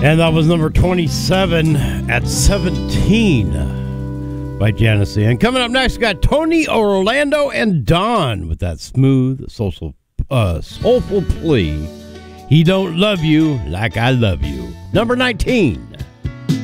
And that was number 27 at 17 by Janice. And coming up next, we got Tony Orlando and Dawn with that smooth, soulful plea. He don't love you like I love you. Number 19.